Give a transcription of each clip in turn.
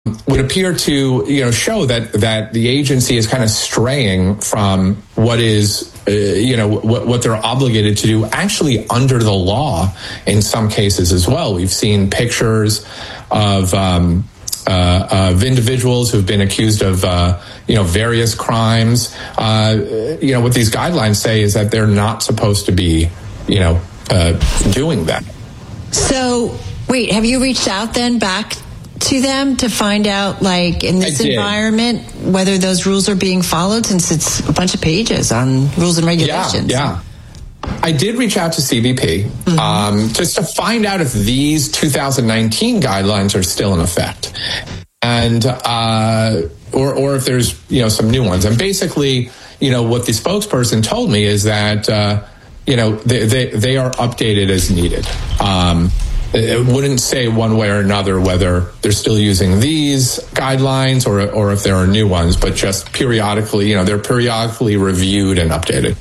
would appear to, show that the agency is kind of straying from what is, what they're obligated to do actually under the law in some cases as well. We've seen pictures of individuals who've been accused of, various crimes. What these guidelines say is that they're not supposed to be, doing that. So, wait, have you reached out then back to them to find out, like, in this environment, whether those rules are being followed, since it's a bunch of pages on rules and regulations? Yeah. I did reach out to CBP just to find out if these 2019 guidelines are still in effect, and or if there's some new ones. And basically, what the spokesperson told me is that they are updated as needed. It wouldn't say one way or another whether they're still using these guidelines or if there are new ones, but just periodically, they're periodically reviewed and updated.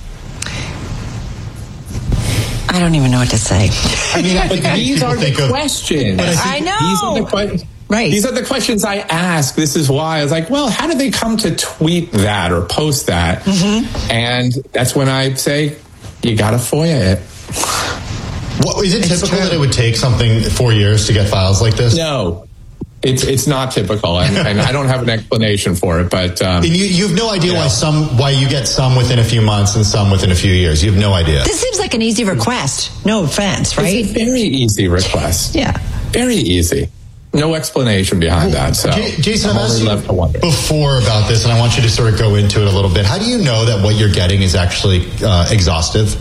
I don't even know what to say. I mean, but these are the questions. I know. These are the questions. Right. These are the questions I ask. This is why I was like, well, how did they come to tweet that or post that? Mm-hmm. And that's when I say, you got to FOIA it. What, is it typical that it would take something 4 years to get files like this? No, it's not typical, and I don't have an explanation for it. But and you have no idea why you get some within a few months and some within a few years. You have no idea. This seems like an easy request. No offense, right? It's a very easy request. Yeah, very easy. No explanation behind that. So, Jason, I've asked you before about this, and I want you to sort of go into it a little bit. How do you know that what you're getting is actually exhaustive?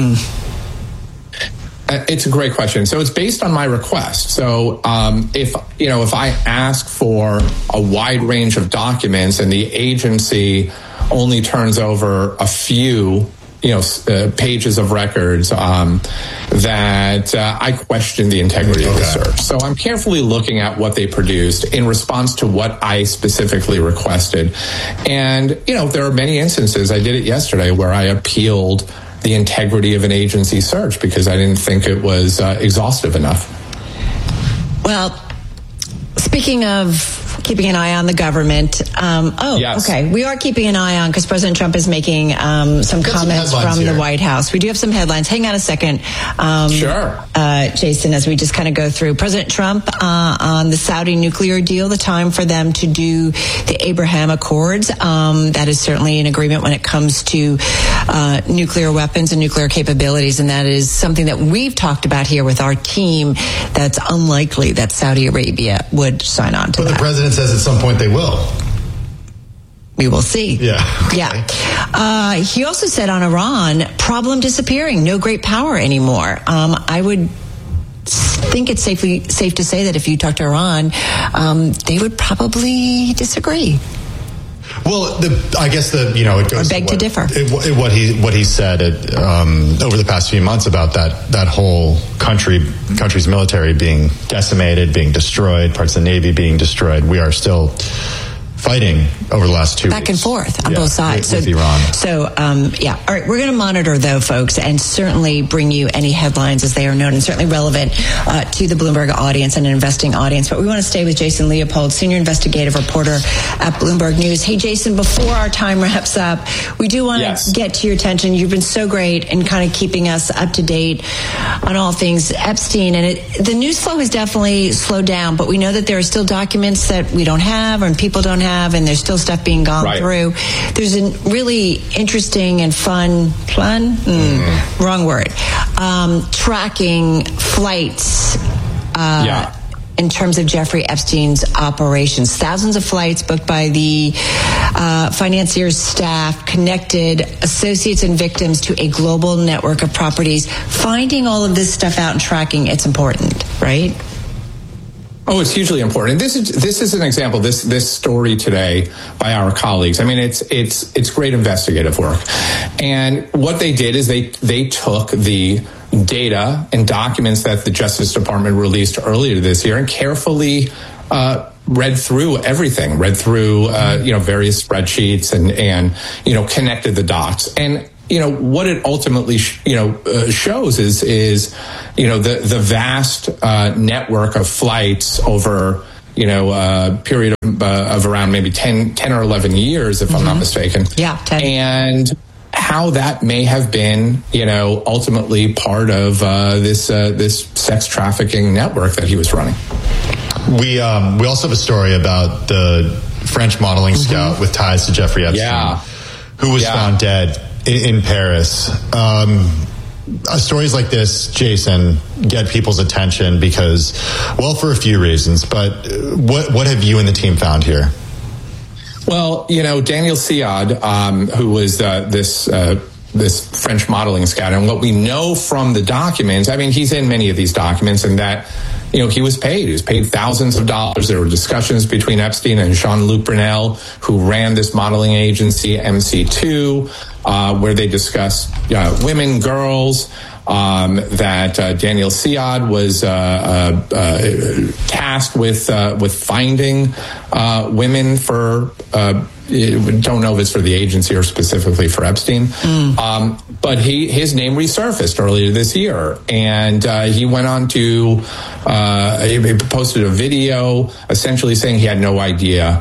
It's a great question. So it's based on my request. So if I ask for a wide range of documents and the agency only turns over a few pages of records, that I question the integrity of the search. So I'm carefully looking at what they produced in response to what I specifically requested. And, there are many instances, I did it yesterday, where I appealed the integrity of an agency search because I didn't think it was exhaustive enough. Well, speaking of keeping an eye on the government. Yes. Okay. We are keeping an eye on, because President Trump is making some comments from the White House. We do have some headlines. Hang on a second. Sure. Jason, as we just kind of go through. President Trump on the Saudi nuclear deal, the time for them to do the Abraham Accords. That is certainly an agreement when it comes to nuclear weapons and nuclear capabilities. And that is something that we've talked about here with our team. That's unlikely that Saudi Arabia would sign on to that. But the president says at some point they will. We will see. Yeah. Okay. Yeah. He also said on Iran, problem disappearing, no great power anymore. I would think it's safe to say that if you talk to Iran, they would probably disagree. Well, I guess it goes or beg to differ. What he said over the past few months about that whole country's military being decimated, being destroyed, parts of the Navy being destroyed. We are still fighting over the last 2 weeks. Back and forth on both sides. With Iran. So, All right. We're going to monitor, though, folks, and certainly bring you any headlines as they are known and certainly relevant to the Bloomberg audience and an investing audience. But we want to stay with Jason Leopold, senior investigative reporter at Bloomberg News. Hey, Jason, before our time wraps up, we do want to get to your attention. You've been so great in kind of keeping us up to date on all things Epstein. And the news flow has definitely slowed down, but we know that there are still documents that we don't have and people don't have, and there's still stuff being gone through. There's a really interesting and fun, wrong word, tracking flights in terms of Jeffrey Epstein's operations. Thousands of flights booked by the financier's staff connected associates and victims to a global network of properties. Finding all of this stuff out and tracking, it's important, right? Oh, it's hugely important. This is an example. This story today by our colleagues. I mean, it's great investigative work, and what they did is they took the data and documents that the Justice Department released earlier this year and carefully read through everything, various spreadsheets and connected the dots. And what it ultimately shows is the vast network of flights over period of around maybe 10 or 11 years, if I'm not mistaken. Yeah, 10. And how that may have been, ultimately part of this sex trafficking network that he was running. We also have a story about the French modeling scout with ties to Jeffrey Epstein, who was found dead in Paris. Stories like this, Jason, get people's attention because, well, for a few reasons. But what have you and the team found here? Well, Daniel Siad, who was this French modeling scout, and what we know from the documents, he's in many of these documents, and that, he was paid. He was paid thousands of dollars. There were discussions between Epstein and Jean-Luc Brunel, who ran this modeling agency, MC2, where they discussed women, girls, that Daniel Siad was tasked with finding women for. Don't know if it's for the agency or specifically for Epstein, but his name resurfaced earlier this year, and he went on to he posted a video essentially saying he had no idea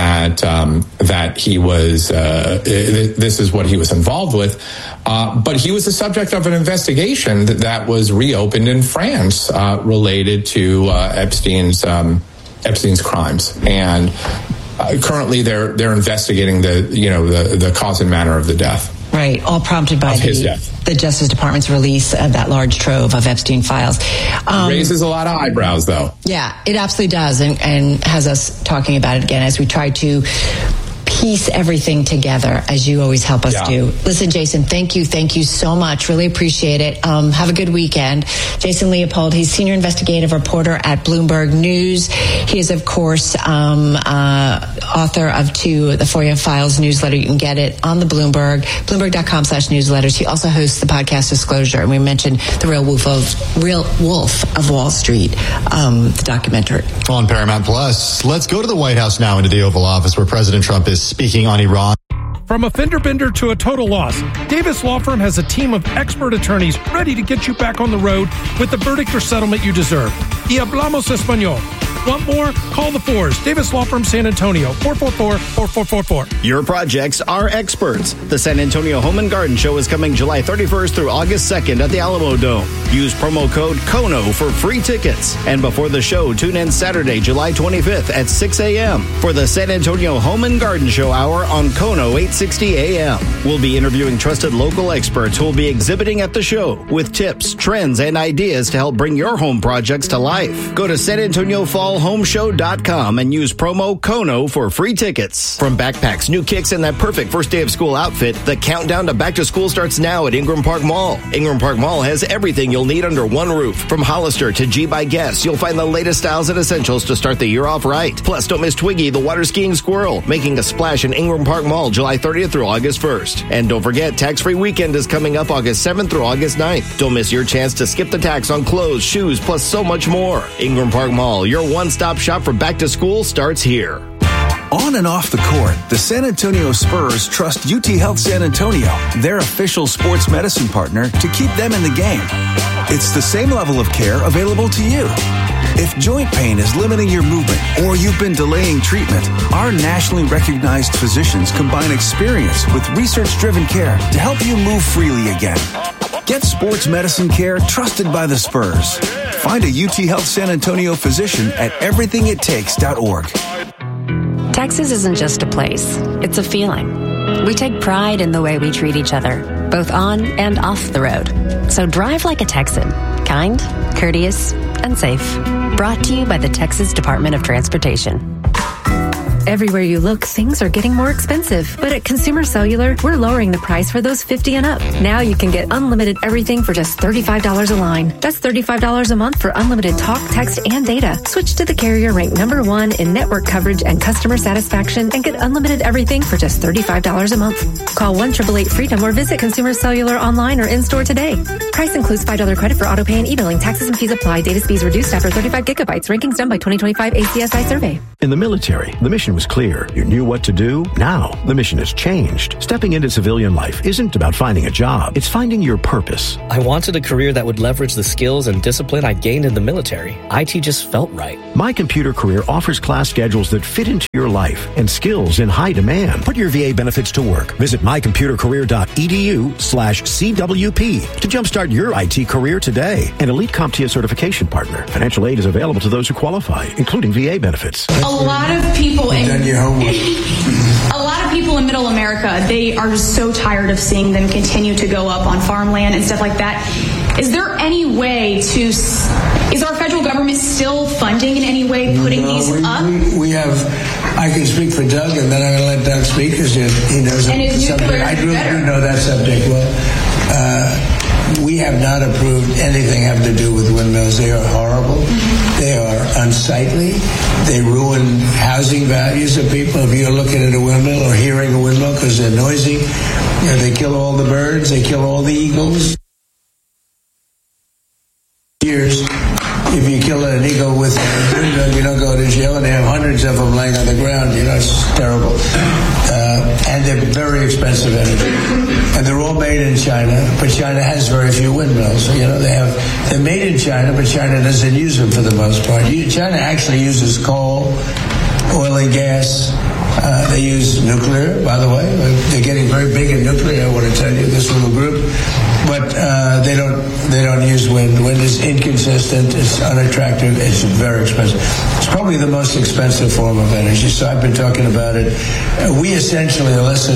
that he was this is what he was involved with, but he was the subject of an investigation that was reopened in France related to Epstein's crimes, and currently they're investigating the cause and manner of the death. Right, all prompted by the Justice Department's release of that large trove of Epstein files. Raises a lot of eyebrows, though. Yeah, it absolutely does, and has us talking about it again as we try to piece everything together, as you always help us do. Listen, Jason, thank you so much. Really appreciate it. Have a good weekend. Jason Leopold, he's senior investigative reporter at Bloomberg News. He is, of course, author of the FOIA Files newsletter. You can get it on the Bloomberg.com/newsletters. He also hosts the podcast Disclosure, and we mentioned The Real Wolf of Wall Street, the documentary. On Paramount Plus, let's go to the White House now, into the Oval Office, where President Trump is speaking on Iran. From a fender bender to a total loss, Davis Law Firm has a team of expert attorneys ready to get you back on the road with the verdict or settlement you deserve. Y hablamos español. Want more? Call the Fours. Davis Law Firm, San Antonio, 444-4444. Your projects are experts. The San Antonio Home and Garden Show is coming July 31st through August 2nd at the Alamo Dome. Use promo code KONO for free tickets. And before the show, tune in Saturday, July 25th at 6 a.m. for the San Antonio Home and Garden Show Hour on KONO 860 a.m. We'll be interviewing trusted local experts who will be exhibiting at the show with tips, trends, and ideas to help bring your home projects to life. Go to San Antonio FallHomeShow.com and use promo KONO for free tickets. From backpacks, new kicks, and that perfect first day of school outfit, the countdown to back to school starts now at Ingram Park Mall. Ingram Park Mall has everything you'll need under one roof. From Hollister to G by Guess, you'll find the latest styles and essentials to start the year off right. Plus, don't miss Twiggy, the water skiing squirrel, making a splash in Ingram Park Mall July 30th through August 1st. And don't forget, tax-free weekend is coming up August 7th through August 9th. Don't miss your chance to skip the tax on clothes, shoes, plus so much more. Ingram Park Mall, your one-stop shop for back to school, starts here. On and off the court, the San Antonio Spurs trust UT Health San Antonio, their official sports medicine partner, to keep them in the game. It's the same level of care available to you. If joint pain is limiting your movement or you've been delaying treatment, our nationally recognized physicians combine experience with research-driven care to help you move freely again. Get sports medicine care trusted by the Spurs. Find a UT Health San Antonio physician at everythingittakes.org. Texas isn't just a place, it's a feeling. We take pride in the way we treat each other, both on and off the road. So drive like a Texan, kind, courteous, and safe. Brought to you by the Texas Department of Transportation. Everywhere you look, things are getting more expensive. But at Consumer Cellular, we're lowering the price for those 50 and up. Now you can get unlimited everything for just $35 a line. That's $35 a month for unlimited talk, text, and data. Switch to the carrier ranked #1 in network coverage and customer satisfaction and get unlimited everything for just $35 a month. Call 1-888-FREEDOM or visit Consumer Cellular online or in-store today. Price includes $5 credit for auto pay and e-billing. Taxes and fees apply. Data speeds reduced after 35 gigabytes. Rankings done by 2025 ACSI survey. In the military, the mission was clear. You knew what to do. Now, the mission has changed. Stepping into civilian life isn't about finding a job. It's finding your purpose. I wanted a career that would leverage the skills and discipline I gained in the military. IT just felt right. My Computer Career offers class schedules that fit into your life and skills in high demand. Put your VA benefits to work. Visit mycomputercareer.edu/CWP to jumpstart your IT career today. An elite CompTIA certification partner. Financial aid is available to those who qualify, including VA benefits. A lot of people in Middle America, they are just so tired of seeing them continue to go up on farmland and stuff like that. Is there any way to? Is our federal government still funding in any way putting these up? We have. I can speak for Doug, and then I'm going to let Doug speak because he knows the subject. I really do know that subject well. We have not approved anything having to do with windmills. They are horrible. Mm-hmm. They are unsightly. They ruin housing values of people. If you're looking at a windmill or hearing a windmill because they're noisy, they kill all the birds. They kill all the eagles. Years, if you kill an eagle with a windmill, you don't go to jail, and they have hundreds of them laying on the ground. It's terrible. And they're very expensive energy. And they're all made in China, but China has very few windmills. They're made in China, but China doesn't use them for the most part. China actually uses coal, oil and gas. They use nuclear, by the way. They're getting very big in nuclear, I want to tell you, this little group. But they don't use wind. Wind is inconsistent. It's unattractive. It's very expensive. It's probably the most expensive form of energy. So I've been talking about it. We essentially, unless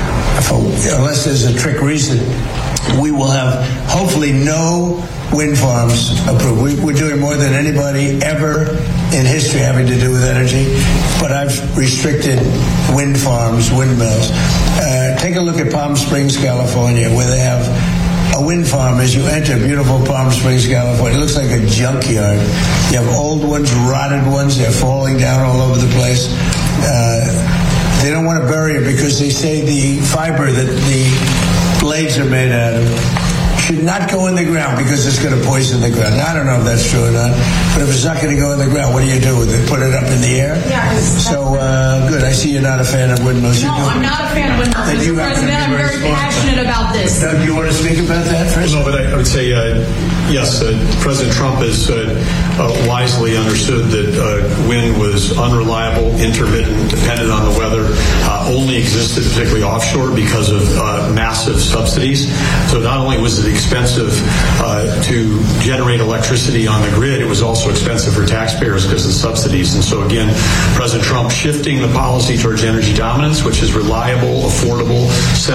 there's a trick reason, we will have hopefully no wind farms approved. We're doing more than anybody ever in history having to do with energy, but I've restricted wind farms, windmills. Take a look at Palm Springs, California, where they have a wind farm. As you enter beautiful Palm Springs, California, it looks like a junkyard. You have old ones, rotted ones, they're falling down all over the place. They don't want to bury it because they say the fiber that the blades are made out of should not go in the ground because it's going to poison the ground. Now, I don't know if that's true or not, but if it's not going to go in the ground, what do you do with it? Put it up in the air? Yeah. So, good. I see you're not a fan of windmills. No, I'm not a fan of windmills. Mr. President, I'm very passionate about this. Doug, do you want to speak about that first? No, but I would say, yes, President Trump has wisely understood that wind was unreliable, intermittent, dependent on the weather, only existed particularly offshore because of massive subsidies. So not only was it expensive to generate electricity on the grid, it was also expensive for taxpayers because of the subsidies. And so again, President Trump shifting the policy towards energy dominance, which is reliable, affordable,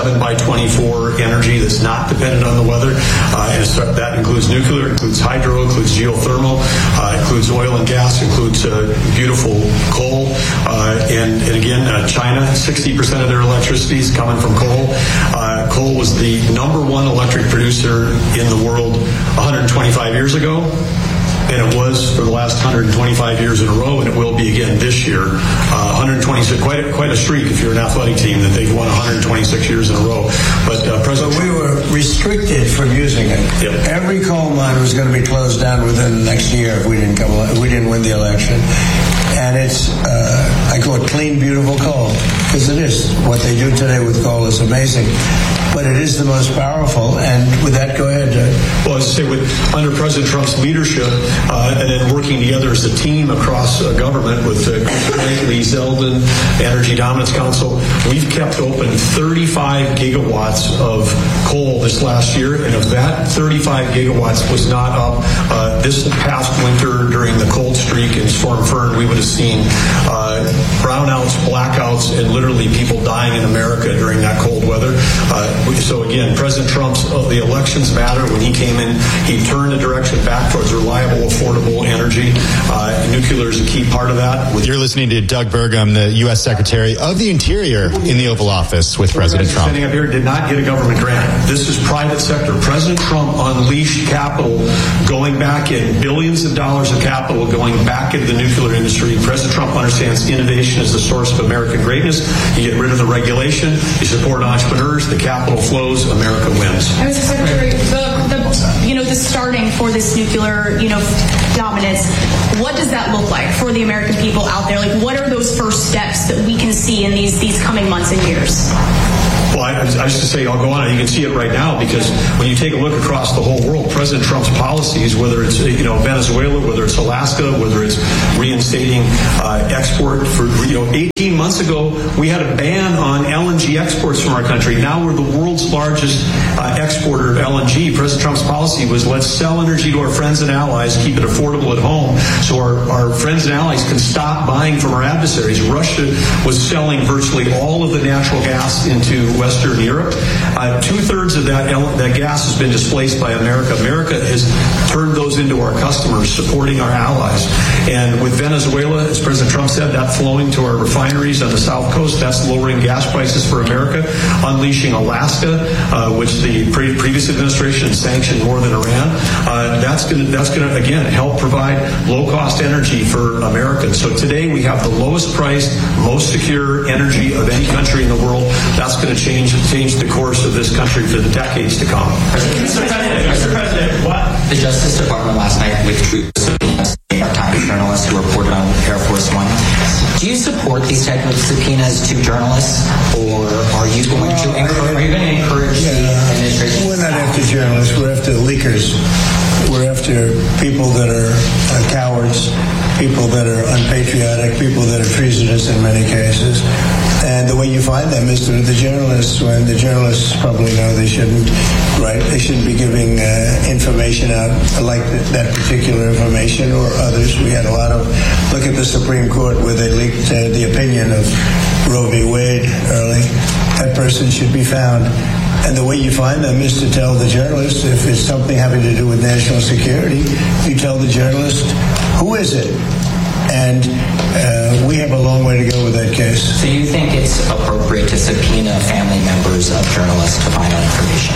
7x24 energy that's not dependent on the weather. And that includes nuclear, includes hydro, includes geothermal, includes oil and gas, includes beautiful coal. And again, China, 60% of their electricity is coming from coal. Coal was the #1 electric producer in the world 125 years ago, and it was for the last 125 years in a row, and it will be again this year. 126, quite a streak if you're an athletic team that they've won 126 years in a row. But President, we were restricted from using it. Yep. Every coal mine was going to be closed down within the next year if we didn't win the election. And it's I call it clean, beautiful coal because it is. What they do today with coal is amazing. But it is the most powerful, and with that, go ahead, Doug. Well, as I say, under President Trump's leadership, and then working together as a team across government with Lee Zeldin, Energy Dominance Council, we've kept open 35 gigawatts of coal this last year, and if that 35 gigawatts was not up this past winter during the cold streak in Storm Fern, we would have seen brownouts, blackouts, and literally people dying in America during that cold weather. So again, President Trump's the elections matter. When he came in, he turned the direction back towards reliable, affordable energy. Nuclear is a key part of that. You're listening to Doug Burgum, the U.S. Secretary of the Interior in the Oval Office with President Trump. Standing up here did not get a government grant. This is private sector. President Trump unleashed capital going back in billions of dollars of capital going back into the nuclear industry. President Trump understands innovation is the source of American greatness. You get rid of the regulation. You support entrepreneurs. The capital flows. America wins. Mr. Secretary, the the starting for this nuclear, dominance, what does that look like for the American people out there? Like, what are those first steps that we can see in these coming months and years? Well, I was just to say, I'll go on. You can see it right now because when you take a look across the whole world, President Trump's policies, whether it's Venezuela, whether it's Alaska, whether it's reinstating export for 18 months ago, we had a ban on LNG exports from our country. Now we're the world's largest exporter of LNG. President Trump's policy was let's sell energy to our friends and allies, keep it affordable at home, so our friends and allies can stop buying from our adversaries. Russia was selling virtually all of the natural gas into Western Europe. 2/3 of that gas has been displaced by America. America has turned those into our customers, supporting our allies. And with Venezuela, as President Trump said, that flowing to our refineries on the South Coast, that's lowering gas prices for America. Unleashing Alaska, which the previous administration sanctioned more than Iran, that's going to again help provide low-cost energy for Americans. So today we have the lowest priced, most secure energy of any country in the world. That's going to change the course of this country for the decades to come. Mr. President, what? The Justice Department last night withdrew subpoenas to New York Times journalists who reported on Air Force One. Do you support these type of subpoenas to journalists, or are you going to encourage the administration? We're not after journalists. We're after leakers. We're after people that are cowards, people that are unpatriotic, people that are treasonous in many cases. And the way you find them is through the journalists. When the journalists probably know they shouldn't write, they shouldn't be giving information out like that particular information or others. We had a lot of, look at the Supreme Court where they leaked the opinion of Roe v. Wade early. That person should be found. And the way you find them is to tell the journalist, if it's something having to do with national security, you tell the journalist, who is it? And we have a long way to go with that case. So you think it's appropriate to subpoena family members of journalists to find out information?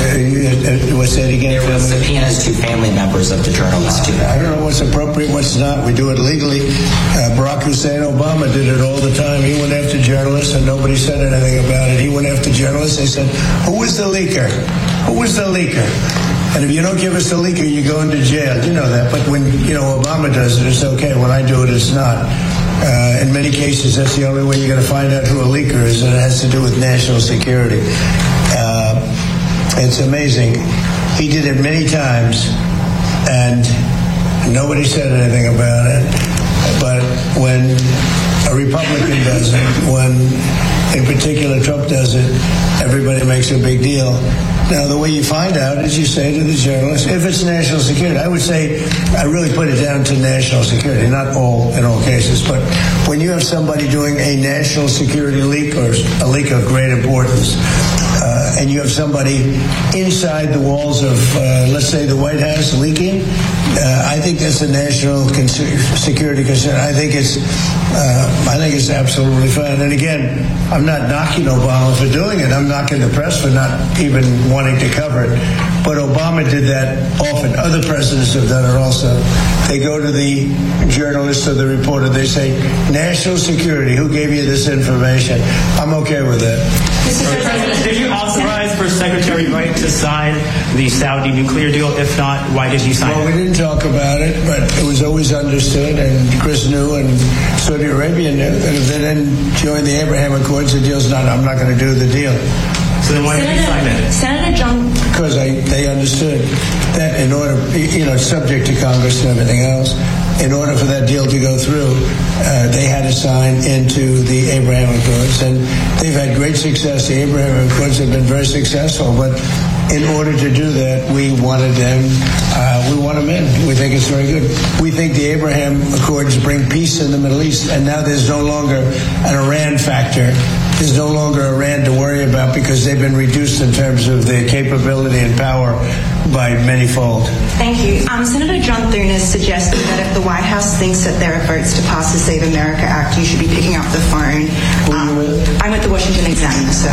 What's that again? There were subpoenas to family members of the journalists too. I don't know what's appropriate, what's not. We do it legally. Barack Hussein Obama did it all the time. He went after journalists and nobody said anything about it. He went after journalists. They said, who was the leaker? Who was the leaker? And if you don't give us the leaker, you go into jail. You know that. But when, Obama does it, it's okay. When I do it, it's not. In many cases, that's the only way you're going to find out who a leaker is, and it has to do with national security. It's amazing. He did it many times, and nobody said anything about it. But when a Republican does it, when in particular Trump does it, everybody makes a big deal. Now, the way you find out is you say to the journalist, if it's national security, I would say, I really put it down to national security, not in all cases, but when you have somebody doing a national security leak or a leak of great importance, and you have somebody inside the walls of, let's say, the White House leaking, I think that's a national security concern. I think it's absolutely fine. And again, I'm not knocking Obama for doing it. I'm knocking the press for not even wanting to cover it. But Obama did that often. Other presidents have done it also. They go to the journalist or the reporter. They say, national security, who gave you this information? I'm okay with that. Mr. President, did you authorize for Secretary Wright to sign the Saudi nuclear deal? If not, why did you sign it? Well, we didn't talk about it, but it was always understood, and Chris knew, and Saudi Arabia knew, that if they didn't join the Abraham Accords, the deal's not, I'm not going to do the deal. So then why did you sign it? Senator John... Because they understood that in order, subject to Congress and everything else, in order for that deal to go through, they had to sign into the Abraham Accords. And they've had great success. The Abraham Accords have been very successful. But in order to do that, we wanted them, we want them in. We think it's very good. We think the Abraham Accords bring peace in the Middle East. And now there's no longer an Iran factor. There's no longer Iran to worry about because they've been reduced in terms of their capability and power by manyfold. Thank you. Senator John Thune has suggested that if the White House thinks that there are votes to pass the Save America Act, you should be picking up the phone. I'm with the Washington Examiner, sir.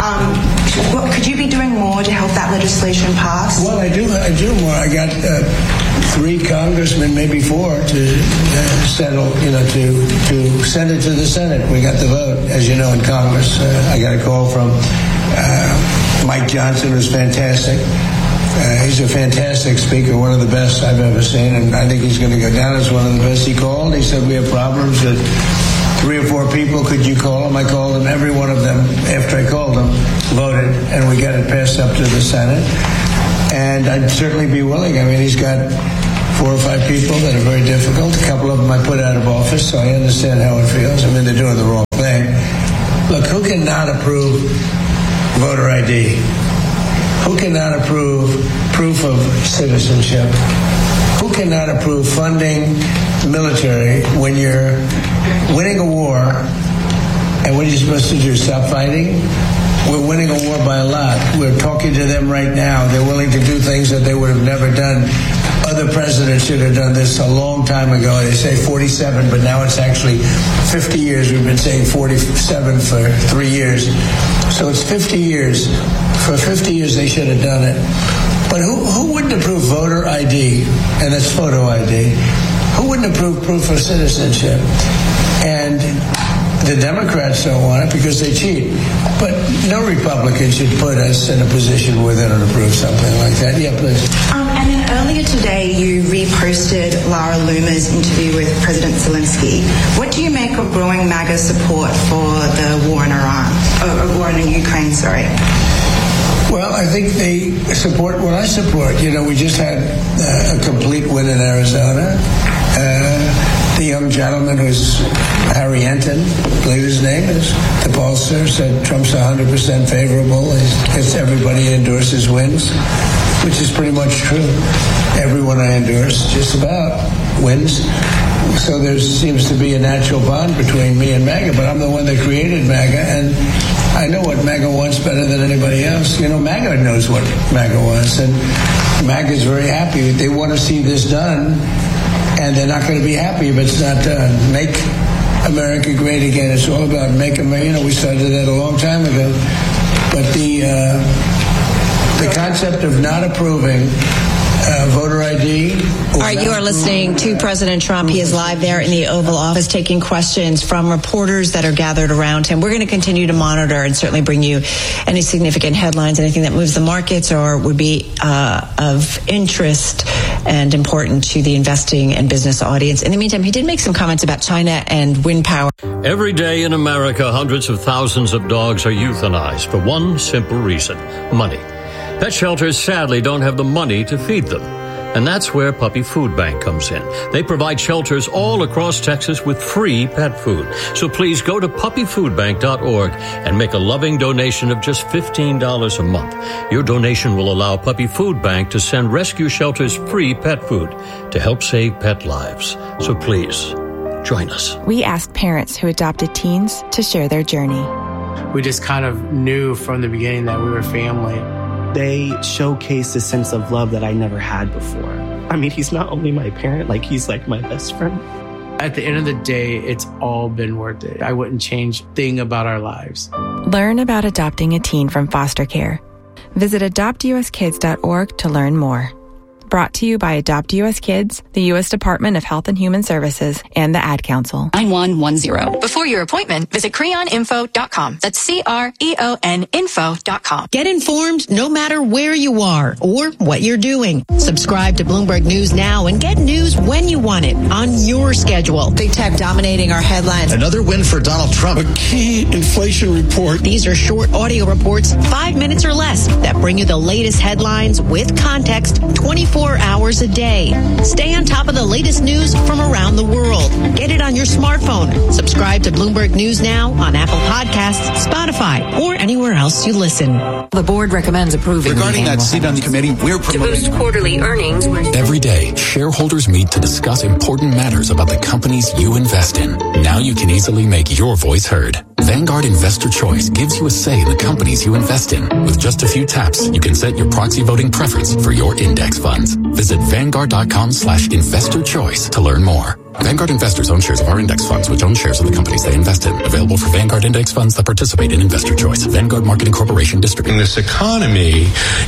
Could you be doing more to help that legislation pass? Well, I do more. I got 3 congressmen, maybe 4, to settle, to send it to the Senate. We got the vote, as you know, in Congress. I got a call from Mike Johnson, who's fantastic. He's a fantastic speaker, one of the best I've ever seen, and I think he's going to go down as one of the best. He called. He said, we have problems that 3 or 4 people, could you call them? I called them. Every one of them, after I called them, voted, and we got it passed up to the Senate. And I'd certainly be willing. I mean, he's got 4 or 5 people that are very difficult. A couple of them I put out of office, so I understand how it feels. I mean, they're doing the wrong thing. Look, who cannot approve voter ID? Who cannot approve proof of citizenship? Who cannot approve funding the military when you're winning a war? And what are you supposed to do, stop fighting? We're winning a war by a lot. We're talking to them right now. They're willing to do things that they would have never done. Other presidents should have done this a long time ago. They say 47, but now it's actually 50 years. We've been saying 47 for 3 years. So it's 50 years. For 50 years, they should have done it. But who wouldn't approve voter ID? And that's photo ID. Who wouldn't approve proof of citizenship? And the Democrats don't want it because they cheat. But no Republican should put us in a position where they don't approve something like that. Yeah, please. And then earlier today, you reposted Lara Loomer's interview with President Zelensky. What do you make of growing MAGA support for the war in war in Ukraine, sorry? Well, I think they support what I support. You know, we just had a complete win in Arizona. The young gentleman who's Harry Enton, I believe his name is, the pollster, said Trump's 100% favorable. It's everybody endorses wins, which is pretty much true. Everyone I endorse just about wins. So there seems to be a natural bond between me and MAGA, but I'm the one that created MAGA, and I know what MAGA wants better than anybody else. You know, MAGA knows what MAGA wants, and MAGA is very happy. They want to see this done, and they're not going to be happy if it's not done. Make America great again. It's all about make America. You know, we started that a long time ago. But the concept of not approving voter ID. All right, you are listening to President Trump. He is live there in the Oval Office taking questions from reporters that are gathered around him. We're going to continue to monitor and certainly bring you any significant headlines, anything that moves the markets or would be of interest and important to the investing and business audience. In the meantime, he did make some comments about China and wind power. Every day in America, hundreds of thousands of dogs are euthanized for one simple reason: money. Pet shelters sadly don't have the money to feed them. And that's where Puppy Food Bank comes in. They provide shelters all across Texas with free pet food. So please go to puppyfoodbank.org and make a loving donation of just $15 a month. Your donation will allow Puppy Food Bank to send rescue shelters free pet food to help save pet lives. So please, join us. We asked parents who adopted teens to share their journey. We just kind of knew from the beginning that we were family. They showcase a sense of love that I never had before. I mean, he's not only my parent, like he's like my best friend. At the end of the day, it's all been worth it. I wouldn't change a thing about our lives. Learn about adopting a teen from foster care. Visit adoptuskids.org to learn more. Brought to you by Adopt U.S. Kids, the U.S. Department of Health and Human Services, and the Ad Council. 9110. Before your appointment, visit creoninfo.com. That's CREON info.com. Get informed no matter where you are or what you're doing. Subscribe to Bloomberg News now and get news when you want it on your schedule. Big tech dominating our headlines. Another win for Donald Trump. A key inflation report. These are short audio reports, 5 minutes or less, that bring you the latest headlines with context 24 hours a day. Stay on top of the latest news from around the world. Get it on your smartphone. Subscribe to Bloomberg News now on Apple Podcasts, Spotify, or anywhere else you listen. The board recommends approving. Regarding that seat on the committee, we're promoting to boost quarterly earnings. Every day, shareholders meet to discuss important matters about the companies you invest in. Now you can easily make your voice heard. Vanguard Investor Choice gives you a say in the companies you invest in. With just a few taps, you can set your proxy voting preference for your index funds. Visit Vanguard.com/investor choice to learn more. Vanguard investors own shares of our index funds, which own shares of the companies they invest in. Available for Vanguard index funds that participate in Investor Choice. Vanguard Marketing Corporation District. In this economy,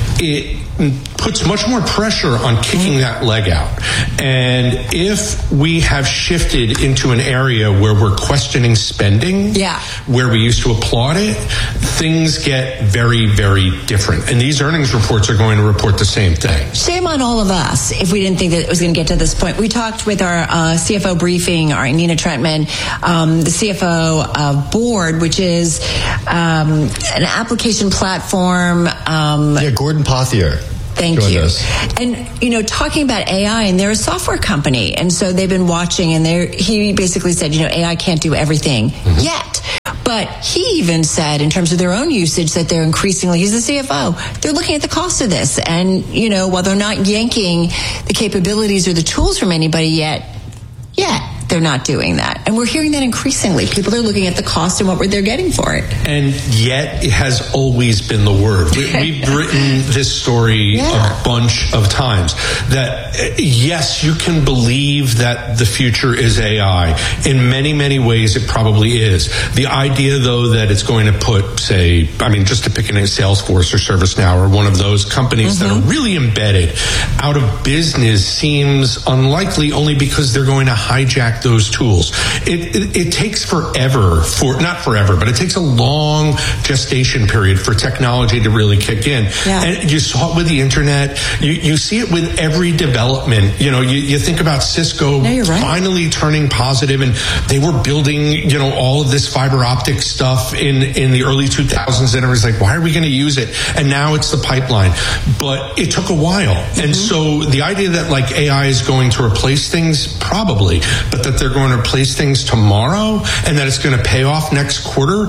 it puts much more pressure on kicking that leg out. And if we have shifted into an area where we're questioning spending, where we used to applaud it, things get very, very different. And these earnings reports are going to report the same thing. Shame on all of us if we didn't think that it was going to get to this point. We talked with our CFO briefing, our Nina Trentman, the CFO of Board, which is an application platform. Gordon Pothier. Thank you. And, talking about AI, and they're a software company, and so they've been watching, and he basically said, AI can't do everything yet. But he even said, in terms of their own usage, that they're increasingly, he's the CFO, they're looking at the cost of this. And, while they're not yanking the capabilities or the tools from anybody yet, they're not doing that. And we're hearing that increasingly. People are looking at the cost and what they're getting for it. And yet it has always been the word. We've written this story a bunch of times that, yes, you can believe that the future is AI. In many, many ways, it probably is. The idea, though, that it's going to put, just to pick a name, Salesforce or ServiceNow or one of those companies that are really embedded out of business seems unlikely, only because they're going to hijack those tools. It takes forever not forever, but it takes a long gestation period for technology to really kick in. Yeah. And you saw it with the internet. You see it with every development. You think about Cisco finally turning positive, and they were building, all of this fiber optic stuff in the early 2000s, and it was like, why are we going to use it? And now it's the pipeline. But it took a while. And so the idea that AI is going to replace things, probably, but that they're going to replace things tomorrow and that it's going to pay off next quarter,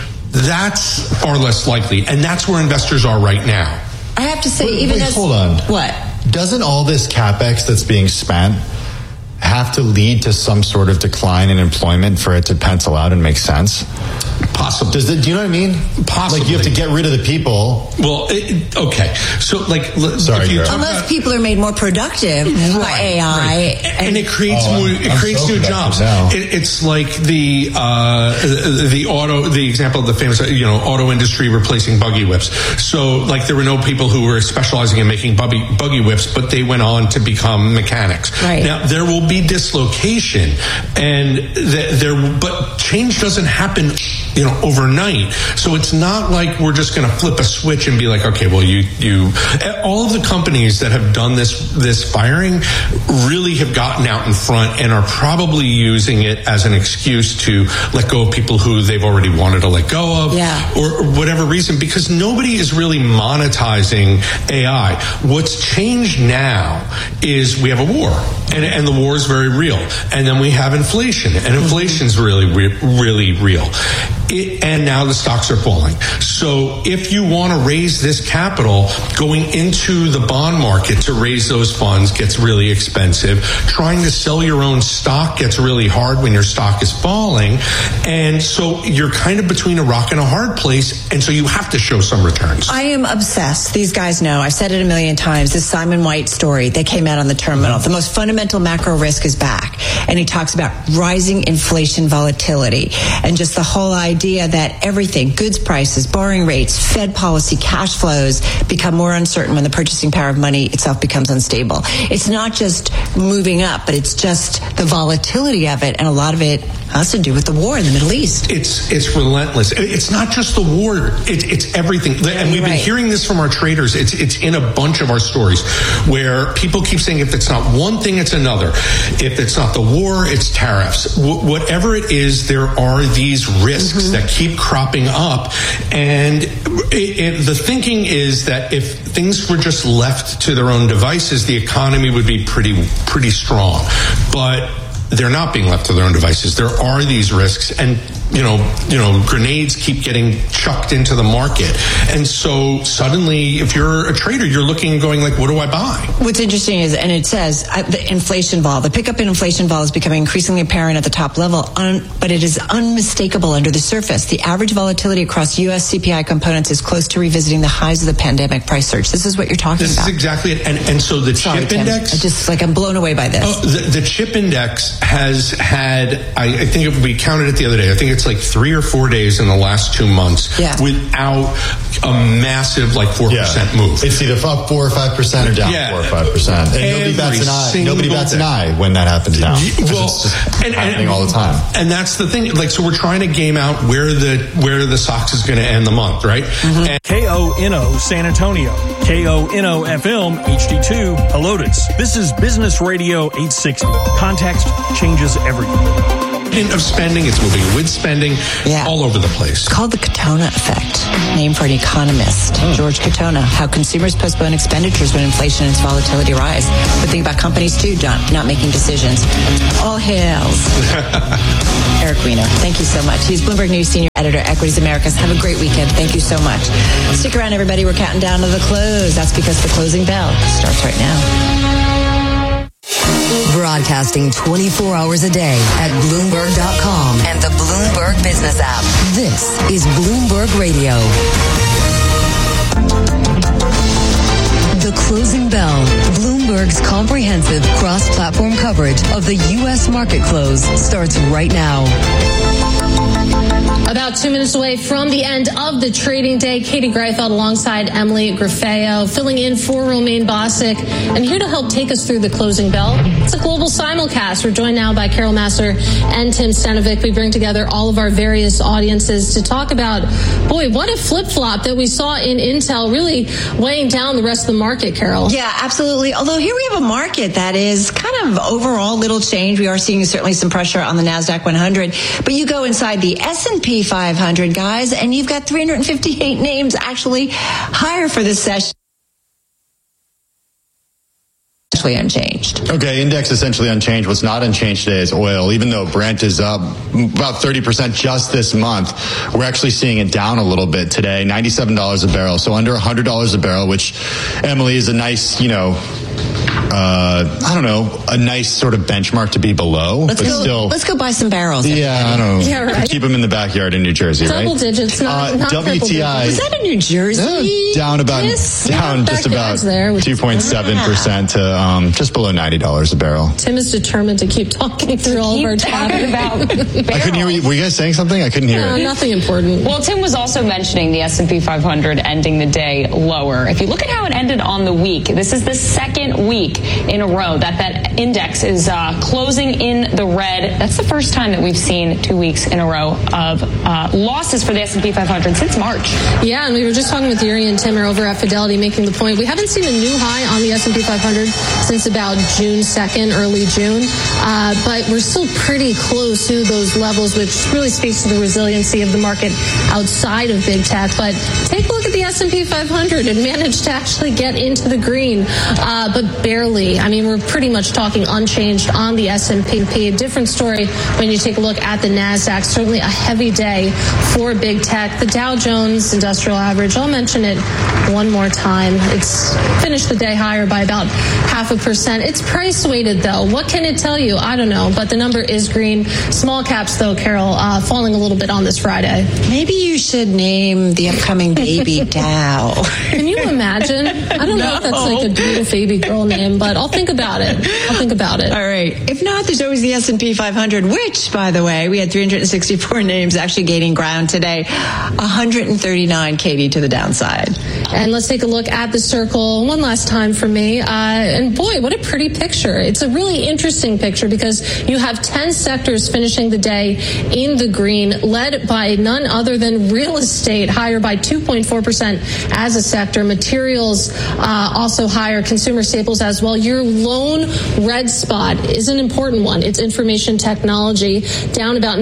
that's far less likely. And that's where investors are right now. I have to say, hold on. What? Doesn't all this CapEx that's being spent have to lead to some sort of decline in employment for it to pencil out and make sense? Possibly. Do you know what I mean? Possibly. You have to get rid of the people. Well, okay. So, unless people are made more productive by AI, and it creates new jobs. It's like the example of the famous auto industry replacing buggy whips. So, there were no people who were specializing in making buggy whips, but they went on to become mechanics. Right. Now there will be dislocation, but change doesn't happen overnight. So it's not like we're just going to flip a switch and be like, okay, well, all of the companies that have done this firing really have gotten out in front and are probably using it as an excuse to let go of people who they've already wanted to let go of, or whatever reason, because nobody is really monetizing AI. What's changed now is we have a war, and the war is very real. And then we have inflation, and inflation's really, really real. And now the stocks are falling. So if you want to raise this capital, going into the bond market to raise those funds gets really expensive. Trying to sell your own stock gets really hard when your stock is falling. And so you're kind of between a rock and a hard place. And so you have to show some returns. I am obsessed. These guys know. I've said it a million times. This Simon White story that came out on the terminal. The most fundamental macro risk is back. And he talks about rising inflation volatility and just the whole idea that everything, goods prices, borrowing rates, Fed policy, cash flows become more uncertain when the purchasing power of money itself becomes unstable. It's not just moving up, but it's just the volatility of it. And a lot of it has to do with the war in the Middle East. It's relentless. It's not just the war. It's everything. And we've been hearing this from our traders. It's in a bunch of our stories where people keep saying if it's not one thing, it's another. If it's not the war, it's tariffs. Whatever it is, there are these risks that keep cropping up. And the thinking is that if things were just left to their own devices, the economy would be pretty strong. But they're not being left to their own devices. There are these risks, and grenades keep getting chucked into the market. And so suddenly, if you're a trader, you're looking and going like, what do I buy? What's interesting is, and it says the inflation vol, the pickup in inflation vol is becoming increasingly apparent at the top level, but it is unmistakable under the surface. The average volatility across U.S. CPI components is close to revisiting the highs of the pandemic price surge. This is what you're talking about. This is exactly it. And so the chip index. I'm blown away by this. The chip index has had, I think we counted it the other day, I think it's it's like 3 or 4 days in the last 2 months without a massive 4% move. It's either up 4 or 5% or down 4 or 5%. And nobody bats an eye when that happens now. Well, it's just happening all the time. And that's the thing. So we're trying to game out where the Sox is going to end the month, right? Mm-hmm. KONO San Antonio, KONO FM HD2 Helotes. This is Business Radio 860. Context changes everything. Of spending, it's moving with spending all over the place. It's called the Katona effect, named for an economist, George Katona. How consumers postpone expenditures when inflation and its volatility rise. But think about companies too, John, not making decisions. All hails. Eric Weiner, thank you so much. He's Bloomberg News Senior Editor, Equities Americas. Have a great weekend. Thank you so much. Stick around, everybody. We're counting down to the close. That's because the closing bell starts right now. Broadcasting 24 hours a day at Bloomberg.com and the Bloomberg Business app. This is Bloomberg Radio. The Closing Bell, Bloomberg's comprehensive cross-platform coverage of the U.S. market close starts right now. About 2 minutes away from the end of the trading day, Katie Greifeld alongside Emily Grafeo, filling in for Romaine Bosick, and here to help take us through the closing bell. It's a global simulcast. We're joined now by Carol Massar and Tim Stanovic. We bring together all of our various audiences to talk about, what a flip-flop that we saw in Intel, really weighing down the rest of the market, Carol. Yeah, absolutely. Although here we have a market that is kind of overall little change. We are seeing certainly some pressure on the NASDAQ 100, but you go inside the S&P 500, guys, and you've got 358 names actually higher for this session. Unchanged. Okay, index essentially unchanged. What's not unchanged today is oil. Even though Brent is up about 30% just this month, we're actually seeing it down a little bit today, $97 a barrel. So under $100 a barrel, which, Emily, is a nice, a nice sort of benchmark to be below. Let's go buy some barrels. Yeah, I don't know. Yeah, right. Keep them in the backyard in New Jersey, right? Double digits, not WTI. Is that in New Jersey? Down just about 2.7% to just below $90 a barrel. Tim is determined to keep talking through all of our chatter. About I couldn't hear you. Were you guys saying something? I couldn't hear it. Nothing important. Well, Tim was also mentioning the S&P 500 ending the day lower. If you look at how it ended on the week, this is the second week in a row that index is closing in the red. That's the first time that we've seen 2 weeks in a row of losses for the S&P 500 since March. Yeah, and we were just talking with Yuri and Timmer over at Fidelity, making the point we haven't seen a new high on the S&P 500 since about June 2nd, early June, but we're still pretty close to those levels, which really speaks to the resiliency of the market outside of big tech. But take a look at the S&P 500. It managed to actually get into the green, but barely. I mean, we're pretty much talking unchanged on the S&P. A different story when you take a look at the NASDAQ. Certainly a heavy day for big tech. The Dow Jones Industrial Average, I'll mention it one more time. It's finished the day higher by about 0.5%. It's price weighted, though. What can it tell you? I don't know, but the number is green. Small caps, though, Carol, falling a little bit on this Friday. Maybe you should name the upcoming baby Dow. Can you imagine? I don't know if that's like a beautiful baby girl name, but I'll think about it. All right. If not, there's always the S&P 500, which, by the way, we had 364 names actually gaining ground today. 139, Katie, to the downside. And let's take a look at the circle one last time for me. And boy, what a pretty picture. It's a really interesting picture because you have 10 sectors finishing the day in the green, led by none other than real estate, higher by 2.4% as a sector. Materials also higher, consumer staples as well. Your lone red spot is an important one. It's information technology, down about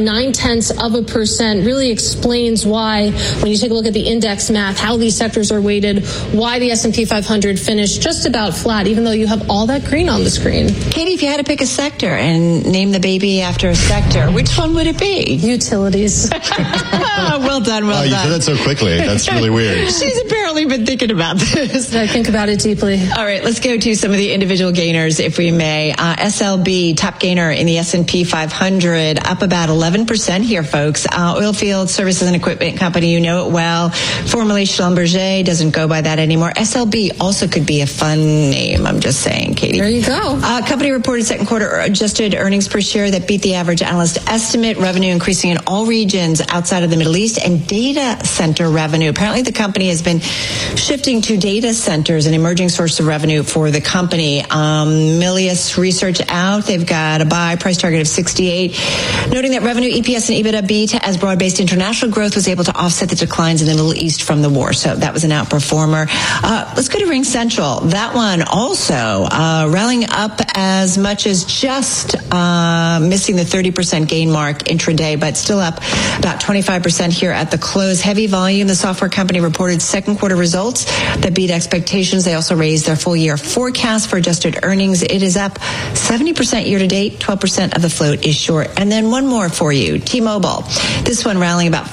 0.9%. Really explains why, when you take a look at the index math, how these sectors are weighted, why the S&P 500 finished just about flat, even though you have all that green on the screen. Katie, if you had to pick a sector and name the baby after a sector, which one would it be? Utilities. Well done, well you done. did that so quickly. That's really weird. She's apparently been thinking about this. I think about it deeply. All right, let's go to some of the individual gainers, if we may. SLB, top gainer in the S&P 500, up about 11% here, folks. Oilfield Services and Equipment Company, you know it well. Formerly Schlumberger, doesn't go by that anymore. SLB also could be a fun name, I'm just saying, Katie. There you go. Company reported second quarter adjusted earnings per share that beat the average analyst estimate. Revenue increasing in all regions outside of the Middle East, and data center revenue. Apparently the company has been shifting to data centers, an emerging source of revenue for the company. Milius Research out. They've got a buy price target of 68, noting that revenue, EPS, and EBITDA beat as broad-based international growth was able to offset the declines in the Middle East from the war. So that was an outperformer. Let's go to Ring Central. That one also rallying up as much as just missing the 30% gain mark intraday, but still up about 25% here at the close. Heavy volume. The software company reported second quarter results that beat expectations. They also raised their full year forecast for adjusted earnings. It is up 70% year to date. 12% of the float is short. And then one more for you. T-Mobile. This one rallying about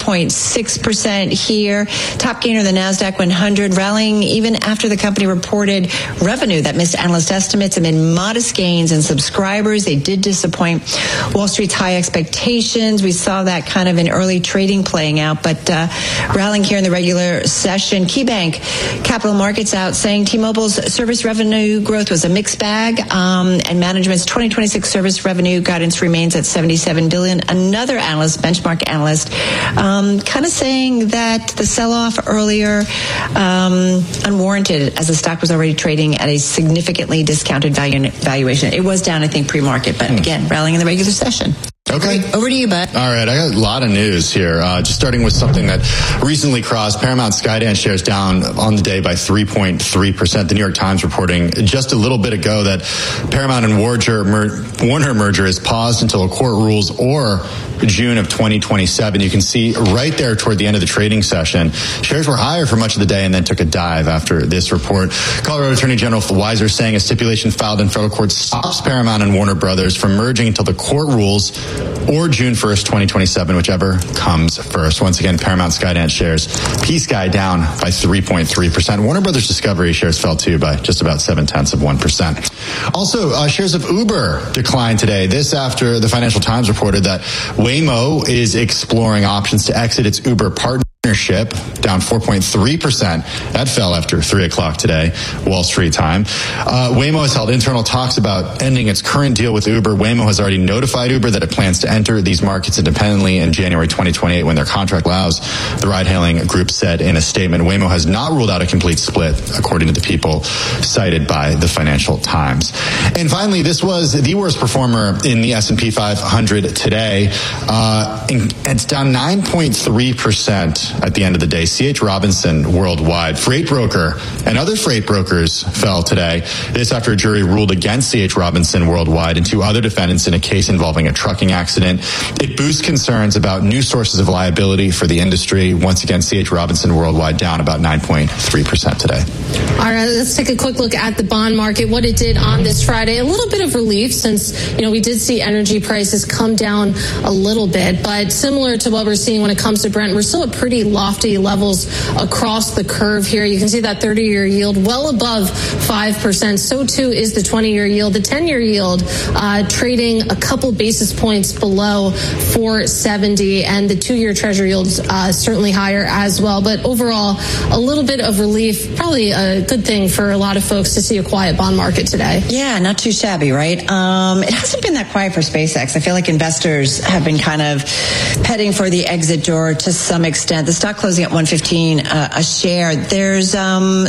5.6% here. Top gainer, the NASDAQ 100, rallying even after the company reported revenue that missed analyst estimates amid modest gains in subscribers. They did disappoint Wall Street's high expectations. We saw that kind of in early trading playing out, but rallying here in the regular session. KeyBank Capital Markets out saying T-Mobile's service revenue growth was a mixed bag, and management's 2026 service revenue guidance remains at $77 billion. Another analyst, benchmark analyst, kind of saying that the sell-off earlier unwarranted, as the stock was already trading at a significantly discounted valuation. It was down, I think, pre-market, but again, rallying in the regular session. Okay. Over to you, bud. All right. I got a lot of news here. Just starting with something that recently crossed. Paramount Skydance shares down on the day by 3.3%. The New York Times reporting just a little bit ago that Paramount and Warner merger is paused until a court rules or June of 2027. You can see right there toward the end of the trading session, shares were higher for much of the day and then took a dive after this report. Colorado Attorney General Weiser saying a stipulation filed in federal court stops Paramount and Warner Brothers from merging until the court rules or June 1st, 2027, whichever comes first. Once again, Paramount Skydance shares, P-Sky down by 3.3%. Warner Brothers Discovery shares fell too by just about 0.7%. Also, shares of Uber declined today. This after the Financial Times reported that Waymo is exploring options to exit its Uber partnership, down 4.3%. That fell after 3 o'clock today, Wall Street time. Waymo has held internal talks about ending its current deal with Uber. Waymo has already notified Uber that it plans to enter these markets independently in January 2028 when their contract allows, the ride-hailing group said in a statement. Waymo has not ruled out a complete split, according to the people cited by the Financial Times. And finally, this was the worst performer in the S&P 500 today. It's down 9.3% at the end of the day. C.H. Robinson Worldwide, freight broker, and other freight brokers fell today. This after a jury ruled against C.H. Robinson Worldwide and two other defendants in a case involving a trucking accident. It boosts concerns about new sources of liability for the industry. Once again, C.H. Robinson Worldwide down about 9.3% today. All right, let's take a quick look at the bond market, what it did on this Friday. A little bit of relief since, we did see energy prices come down a little bit, but similar to what we're seeing when it comes to Brent, we're still at pretty lofty levels across the curve here. You can see that 30-year yield well above 5%. So too is the 20-year yield. The 10-year yield trading a couple basis points below 4.70, and the 2-year Treasury yields certainly higher as well. But overall, a little bit of relief, probably a good thing for a lot of folks to see a quiet bond market today. Yeah, not too shabby, right? It hasn't been that quiet for SpaceX. I feel like investors have been kind of heading for the exit door to some extent. The stock closing at $115 a share. There's some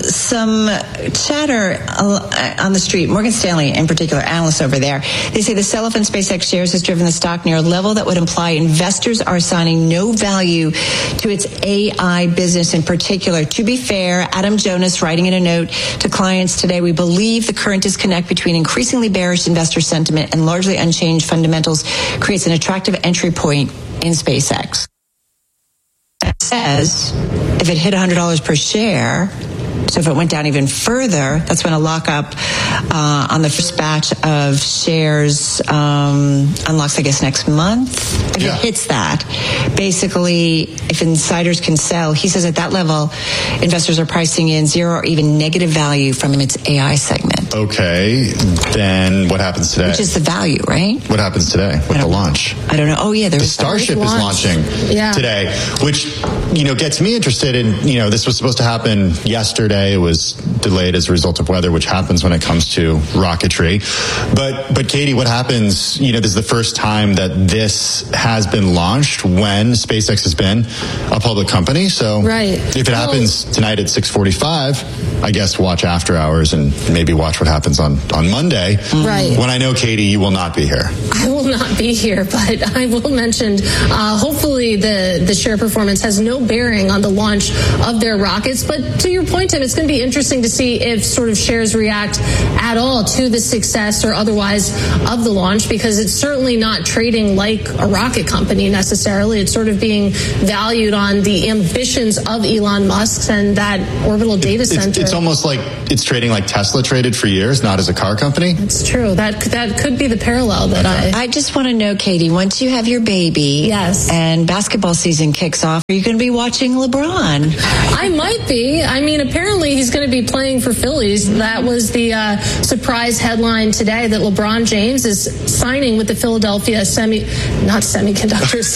chatter on the street. Morgan Stanley, in particular, analysts over there, they say the sell-off in SpaceX shares has driven the stock near a level that would imply investors are assigning no value to its AI business in particular. To be fair, Adam Jonas writing in a note to clients today, we believe the current disconnect between increasingly bearish investor sentiment and largely unchanged fundamentals creates an attractive entry point in SpaceX. Says if it hit $100 per share, So if it went down even further, that's when a lockup on the first batch of shares unlocks, I guess, next month. If it hits that, basically, if insiders can sell, he says at that level, investors are pricing in zero or even negative value from its AI segment. Okay, then what happens today? Which is the value, right? What happens today with the launch? I don't know. Oh, yeah, the Starship is launching today, which, gets me interested in, this was supposed to happen yesterday. It was delayed as a result of weather, which happens when it comes to rocketry. But Katie, what happens, this is the first time that this has been launched when SpaceX has been a public company. So if it happens tonight at 6:45, I guess watch after hours and maybe watch what happens on Monday. Right. When I know, Katie, you will not be here. I will not be here, but I will mention, hopefully the share performance has no bearing on the launch of their rockets. But to your point, Tim, it's going to be interesting to see if sort of shares react at all to the success or otherwise of the launch, because it's certainly not trading like a rocket company necessarily. It's sort of being valued on the ambitions of Elon Musk and that orbital data center. It's almost like it's trading like Tesla traded for years, not as a car company. It's true. That could be the parallel that I just want to know, Katie, once you have your baby, and basketball season kicks off, are you going to be watching LeBron? I might be. I mean, apparently he's going to be playing for Phillies. That was the surprise headline today, that LeBron James is signing with the Philadelphia 76ers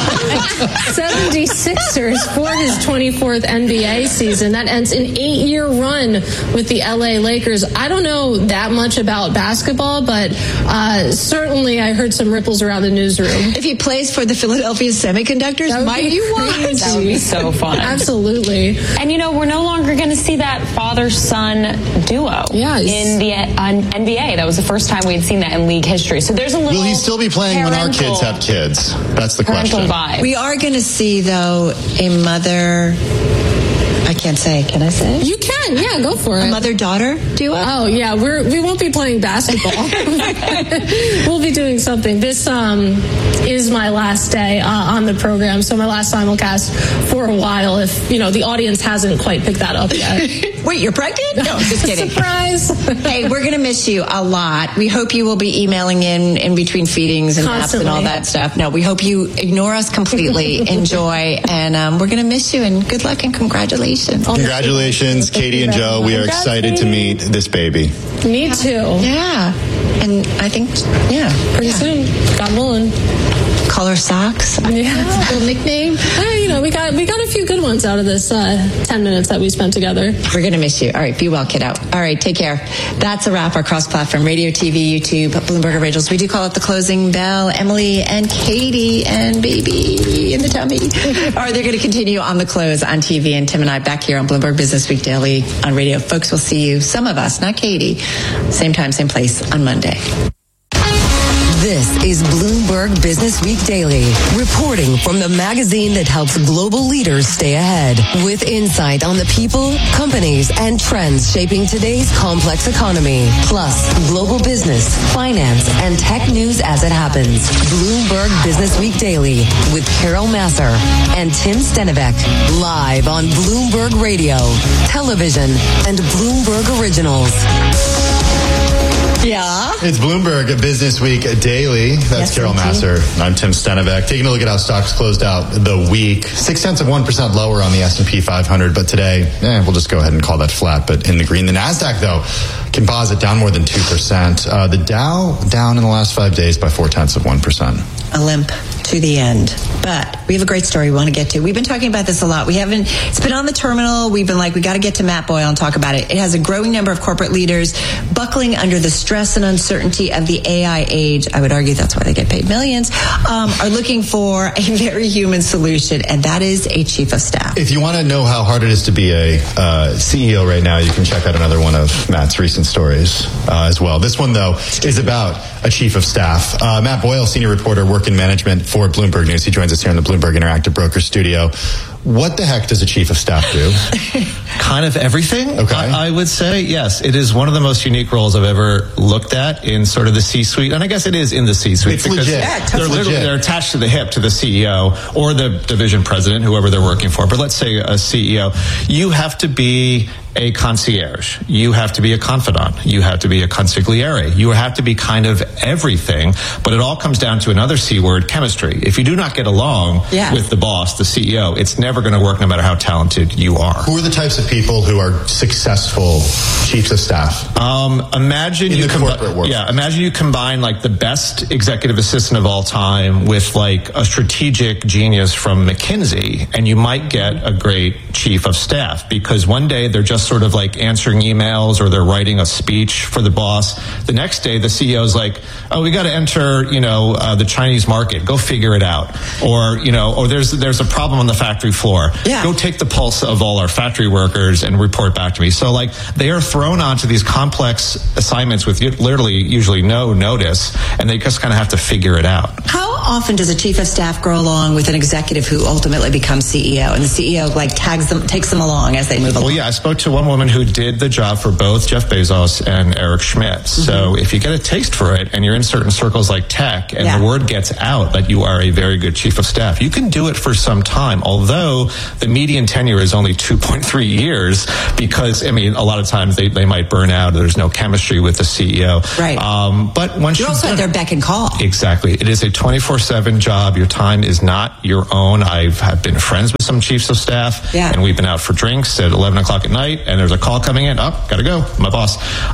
for his 24th NBA season. That ends an 8-year run with the LA Lakers. I don't know that much about basketball, but certainly I heard some ripples around the newsroom. If he plays for the Philadelphia Semiconductors, might you watch? That would be so fun. Absolutely. And we're no longer going to see that father-son duo in the NBA. That was the first time we had seen that in league history. So there's a little. Will he still be playing when our kids have kids? That's the question. Vibe. We are going to see, though, a mother. I can't say. Can I say? You can. Yeah, go for it. A mother-daughter duo? Oh, yeah. We won't be playing basketball. We'll be doing something. This is my last day on the program, so my last simulcast for a while, if, the audience hasn't quite picked that up yet. Wait, you're pregnant? No, just kidding. Surprise. Hey, we're going to miss you a lot. We hope you will be emailing in between feedings and naps and all that stuff. No, we hope you ignore us completely. Enjoy. And we're going to miss you, and good luck and congratulations. Congratulations, Katie and Joe. We are excited to meet this baby. Me too. Yeah. And I think, pretty soon. God willing. Call her Socks. Yeah, that's a good nickname. We got a few good ones out of this 10 minutes that we spent together. We're going to miss you. All right, be well, kiddo. All right, take care. That's a wrap. Our cross-platform, radio, TV, YouTube, Bloomberg Originals. We do call it the closing bell. Emily and Katie and baby in the tummy they're going to continue on the close on TV, and Tim and I back here on Bloomberg Business Week Daily on radio. Folks, we'll see you, some of us, not Katie, same time, same place on Monday. This is Bloomberg Business Week Daily, reporting from the magazine that helps global leaders stay ahead, with insight on the people, companies, and trends shaping today's complex economy, plus global business, finance, and tech news as it happens. Bloomberg Business Week Daily with Carol Massar and Tim Stenivek, live on Bloomberg Radio, television, and Bloomberg Originals. Yeah. It's Bloomberg Business Week Daily. That's Carol Massar. I'm Tim Stenivek. Taking a look at how stocks closed out the week. 0.6% lower on the S&P 500, but today, we'll just go ahead and call that flat, but in the green. The NASDAQ, though, composite down more than 2%. The Dow down in the last 5 days by 0.4%. A limp to the end. But we have a great story we want to get to. We've been talking about this a lot. It's been on the terminal. We've been like, we got to get to Matt Boyle and talk about it. It has a growing number of corporate leaders buckling under the stress and uncertainty of the AI age. I would argue that's why they get paid millions, are looking for a very human solution, and that is a chief of staff. If you want to know how hard it is to be a CEO right now, you can check out another one of Matt's recent stories as well. This one, though, is about a chief of staff. Matt Boyle, senior reporter, work in management for Bloomberg News. He joins us here in the Bloomberg Interactive Broker Studio. What the heck does a chief of staff do? Kind of everything. Okay. I would say, yes. It is one of the most unique roles I've ever looked at in sort of the C-suite. And I guess it is in the C-suite. It's legit. Yeah, totally. They're attached to the hip to the CEO or the division president, whoever they're working for. But let's say a CEO. You have to be a concierge. You have to be a confidant. You have to be a consigliere. You have to be kind of everything. But it all comes down to another C word, chemistry. If you do not get along with the boss, the CEO, it's never going to work no matter how talented you are. Who are the types of people who are successful chiefs of staff? Imagine in the corporate world. Yeah, imagine you combine like the best executive assistant of all time with like a strategic genius from McKinsey, and you might get a great chief of staff, because one day they're just sort of like answering emails or they're writing a speech for the boss. The next day, the CEO's like, oh, we got to enter, the Chinese market. Go figure it out. Or, or there's a problem on the factory floor. Yeah. Go take the pulse of all our factory workers and report back to me. So like they are thrown onto these complex assignments with literally usually no notice, and they just kind of have to figure it out. How often does a chief of staff go along with an executive who ultimately becomes CEO, and the CEO like takes them along as they move along? Well, yeah, I spoke to one woman who did the job for both Jeff Bezos and Eric Schmidt. Mm-hmm. So if you get a taste for it and you're in certain circles like tech and the word gets out that you are a very good chief of staff, you can do it for some time, although the median tenure is only 2.3 years, because, a lot of times they might burn out. There's no chemistry with the CEO. Right. But once you're also at their beck and call. Exactly. It is a 24/7 job. Your time is not your own. Have been friends with some chiefs of staff, and we've been out for drinks at 11 o'clock at night, and there's a call coming in. Gotta go. My boss.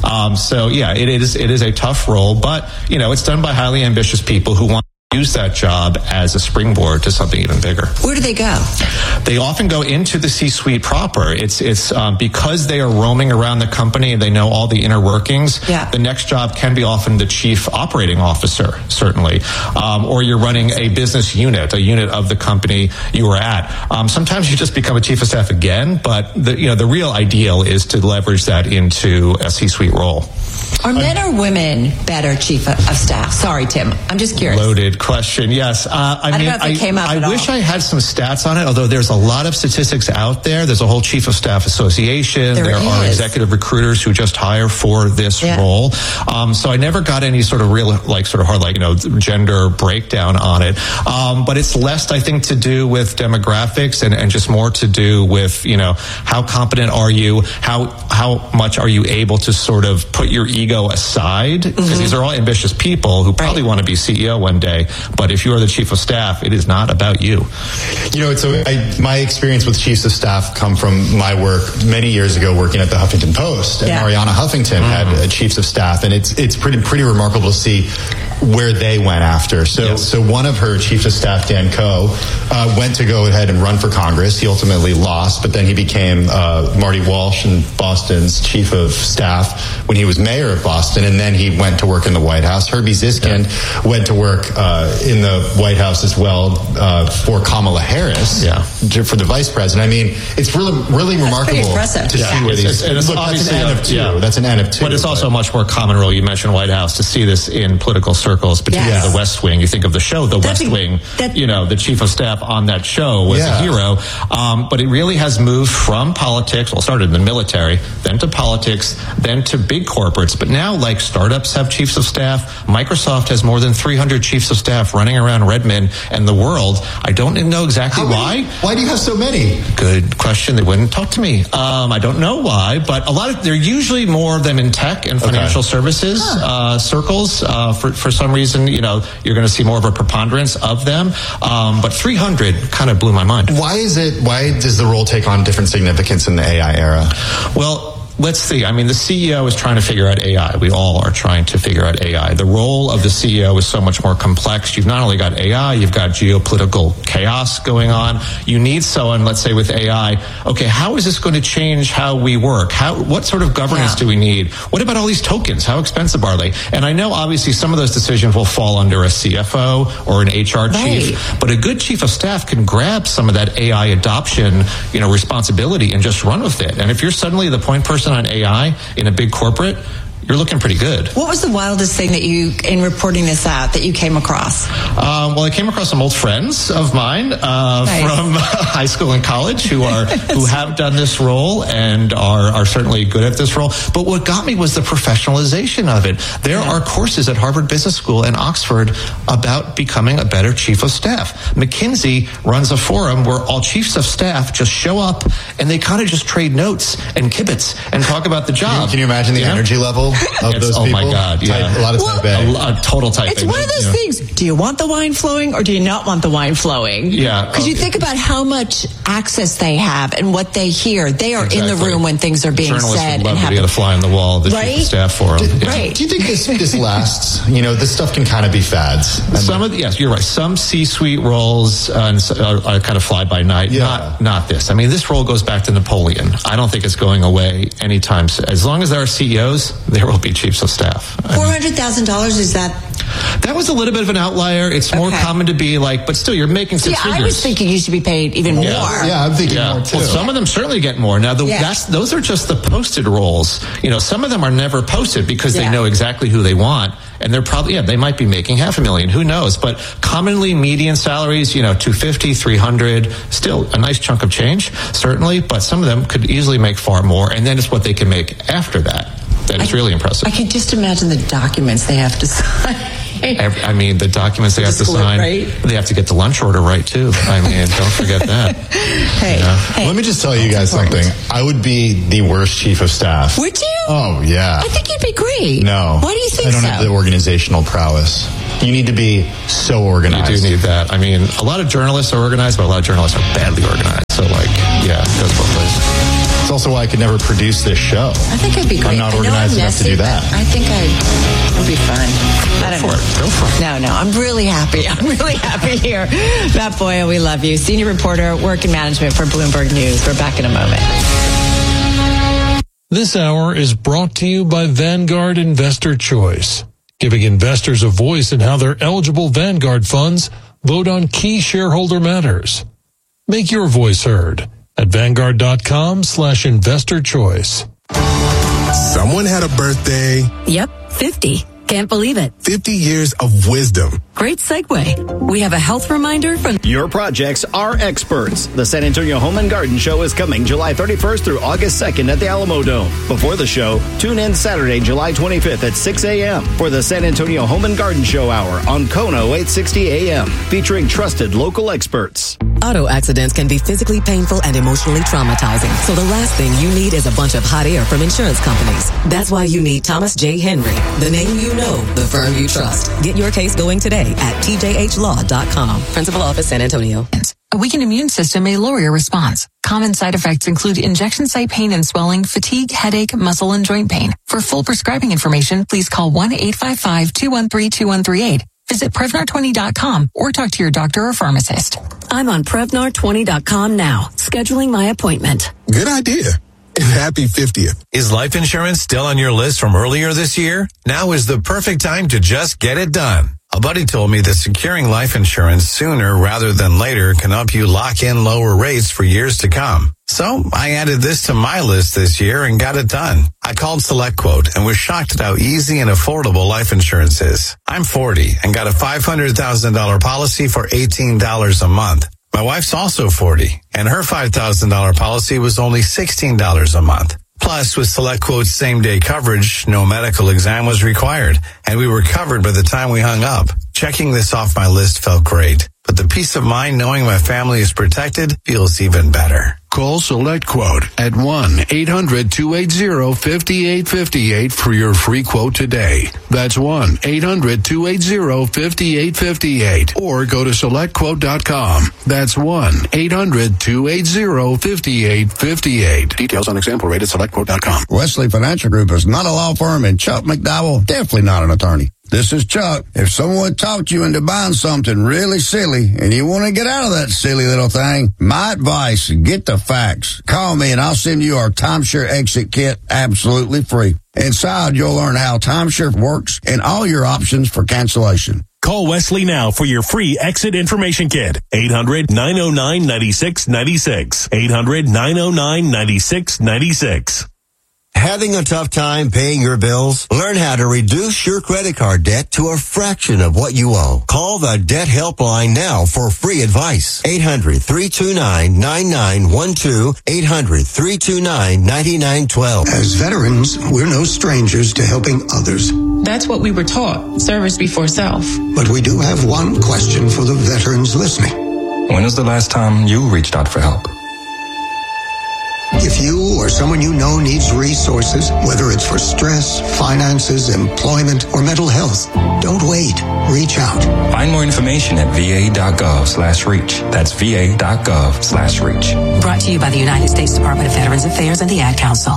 It is a tough role, but, it's done by highly ambitious people who want to use that job as a springboard to something even bigger. Where do they go? They often go into the C-suite proper. It's because they are roaming around the company and they know all the inner workings. Yeah. The next job can be often the chief operating officer, certainly, or you're running a business unit, a unit of the company you were at. Sometimes you just become a chief of staff again, but the real ideal is to leverage that into a C-suite role. Are men or women better chief of staff? Sorry, Tim. I'm just curious. Loaded question. Yes. I don't know if it came up at all. I wish I had some stats on it, although there's a lot of statistics out there. There's a whole chief of staff association. There are executive recruiters who just hire for this role. So I never got any sort of real, hard, gender breakdown on it. But it's less, I think, to do with demographics and just more to do with, how competent are you? How much are you able to sort of put your ego aside? Because these are all ambitious people who probably want to be CEO one day. But if you are the chief of staff, it is not about you. My experience with chiefs of staff come from my work many years ago working at the Huffington Post. And Arianna Huffington had chiefs of staff, and it's pretty remarkable to see where they went after. So one of her chiefs of staff, Dan Coe, went to go ahead and run for Congress. He ultimately lost, but then he became Marty Walsh, and Boston's chief of staff when he was mayor of Boston, and then he went to work in the White House. Herbie Ziskin went to work in the White House as well for Kamala Harris for the vice president. It's really remarkable to see where these. That's an N of two. That's an N of two. But it's also a much more common role. You mentioned White House. To see this in political circles, particularly the West Wing. You think of the show, The West Wing. The chief of staff on that show was a hero. But it really has moved from politics. Well, it started in the military, then to politics, then to big corporates. But now, like, startups have chiefs of staff. Microsoft has more than 300 chiefs of staff running around Redmond and the world. I don't know exactly why. Why do you have so many? Good question. They wouldn't talk to me. I don't know why, but they're usually more of them in tech and financial services circles. For some reason, you're going to see more of a preponderance of them. But 300 kind of blew my mind. Why does the role take on different significance in the AI era? Well, let's see. The CEO is trying to figure out AI. We all are trying to figure out AI. The role of the CEO is so much more complex. You've not only got AI, you've got geopolitical chaos going on. You need someone, let's say with AI, okay, how is this going to change how we work? What sort of governance do we need? What about all these tokens? How expensive are they? And I know obviously some of those decisions will fall under a CFO or an HR chief, but a good chief of staff can grab some of that AI adoption, responsibility and just run with it. And if you're suddenly the point person on AI in a big corporate, you're looking pretty good. What was the wildest thing that in reporting this out, that you came across? Well, I came across some old friends of mine. I high school and college who have done this role and are certainly good at this role. But what got me was the professionalization of it. There are courses at Harvard Business School and Oxford about becoming a better chief of staff. McKinsey runs a forum where all chiefs of staff just show up and they kind of just trade notes and kibitz and talk about the job. Can you imagine the energy level of those people? Oh my God, yeah. A lot of type A. A total type A. It's one of those things. Do you want the wine flowing or do you not want the wine flowing? Yeah. Because you think about how much access they have and what they hear. They are in the room when things are being Journalists said. Would love to be able to fly on the wall, the chief of staff forum. Right. Do you think this lasts? This stuff can kind of be fads. Yes, you're right. Some C-suite roles are kind of fly by night. Yeah. Not this. I mean, this role goes back to Napoleon. I don't think it's going away anytime soon. As long as there are CEOs, there will be chiefs of staff. $400,000, is that? That was a little bit of an outlier. It's more common to be but still, you're making six figures. I was thinking you should be paid even more. Yeah, I'm thinking more too. Well, some of them certainly get more. Now, those are just the posted roles. Some of them are never posted because they know exactly who they want. And they're probably, they might be making $500,000. Who knows? But commonly median salaries, $250,000, $300,000, still a nice chunk of change, certainly. But some of them could easily make far more. And then it's what they can make after that. That is really impressive. I can just imagine the documents they have to sign. I mean, the documents they have to sign, they have to get the lunch order right, too. I mean, don't forget that. Hey, let me just tell you guys something. I would be the worst chief of staff. Would you? Oh, yeah. I think you'd be great. No. Why do you think I don't have the organizational prowess. You need to be so organized. You do need that. I mean, a lot of journalists are organized, but a lot of journalists are badly organized. So, it goes both ways. It's also why I could never produce this show. I think I'd be great. I'm not organized enough to do that. I think it would be fun. Go for it. No, I'm really happy. I'm really happy here. Matt Boyle, we love you. Senior reporter, work and management for Bloomberg News. We're back in a moment. This hour is brought to you by Vanguard Investor Choice, giving investors a voice in how their eligible Vanguard funds vote on key shareholder matters. Make your voice heard at Vanguard.com/investor choice. Someone had a birthday. Yep, 50. Can't believe it. 50 years of wisdom. Great segue. We have a health reminder from... Your projects are experts. The San Antonio Home and Garden Show is coming July 31st through August 2nd at the Alamo Dome. Before the show, tune in Saturday, July 25th at 6 a.m. for the San Antonio Home and Garden Show Hour on Kono 860 a.m. featuring trusted local experts. Auto accidents can be physically painful and emotionally traumatizing. So the last thing you need is a bunch of hot air from insurance companies. That's why you need Thomas J. Henry, the name you know, the firm you trust. Get your case going today at tjhlaw.com. Principal Office, San Antonio. A weakened immune system may lower your response. Common side effects include injection site pain and swelling, fatigue, headache, muscle, and joint pain. For full prescribing information, please call 1-855-213-2138. Visit Prevnar20.com or talk to your doctor or pharmacist. I'm on Prevnar20.com now, scheduling my appointment. Good idea. And happy 50th. Is life insurance still on your list from earlier this year? Now is the perfect time to just get it done. A buddy told me that securing life insurance sooner rather than later can help you lock in lower rates for years to come. So I added this to my list this year and got it done. I called SelectQuote and was shocked at how easy and affordable life insurance is. I'm 40 and got a $500,000 policy for $18 a month. My wife's also 40, and her $5,000 policy was only $16 a month. Plus, with SelectQuote's same-day coverage, no medical exam was required, and we were covered by the time we hung up. Checking this off my list felt great, but the peace of mind knowing my family is protected feels even better. Call SelectQuote at 1-800-280-5858 for your free quote today. That's 1-800-280-5858. Or go to SelectQuote.com. That's 1-800-280-5858. Details on example rate at SelectQuote.com. Wesley Financial Group is not a law firm, and Chuck McDowell definitely not an attorney. This is Chuck. If someone talked you into buying something really silly and you want to get out of that silly little thing, my advice, get the facts. Call me and I'll send you our timeshare exit kit absolutely free. Inside, you'll learn how timeshare works and all your options for cancellation. Call Wesley now for your free exit information kit. 800-909-9696. 800-909-9696. Having a tough time paying your bills? Learn how to reduce your credit card debt to a fraction of what you owe. Call the Debt Helpline now for free advice. 800-329-9912. 800-329-9912. As veterans, we're no strangers to helping others. That's what we were taught, service before self. But we do have one question for the veterans listening. When was the last time you reached out for help? If you or someone you know needs resources, whether it's for stress, finances, employment, or mental health, don't wait. Reach out. Find more information at va.gov/reach. That's va.gov/reach. Brought to you by the United States Department of Veterans Affairs and the Ad Council.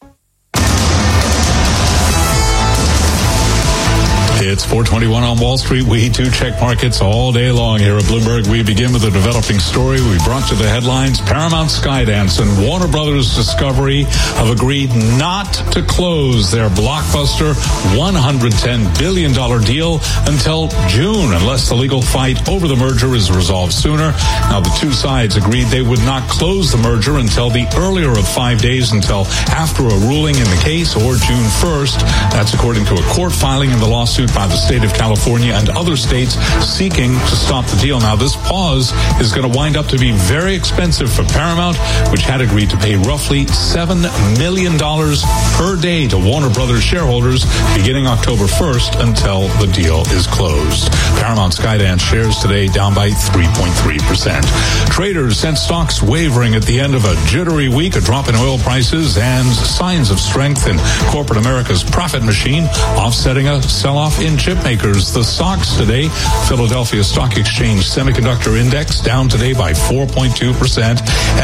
It's 421 on Wall Street. We too check markets all day long here at Bloomberg. We begin with a developing story we brought to the headlines. Paramount, Skydance, and Warner Brothers Discovery have agreed not to close their blockbuster $110 billion deal until June, unless the legal fight over the merger is resolved sooner. Now, the two sides agreed they would not close the merger until the earlier of 5 days, until after a ruling in the case, or June 1st. That's according to a court filing in the lawsuit by the state of California and other states seeking to stop the deal. Now, this pause is going to wind up to be very expensive for Paramount, which had agreed to pay roughly $7 million per day to Warner Brothers shareholders beginning October 1st until the deal is closed. Paramount Skydance shares today down by 3.3%. Traders sent stocks wavering at the end of a jittery week, a drop in oil prices and signs of strength in corporate America's profit machine, offsetting a sell-off in chip makers. The stocks today, Philadelphia Stock Exchange Semiconductor Index down today by 4.2%.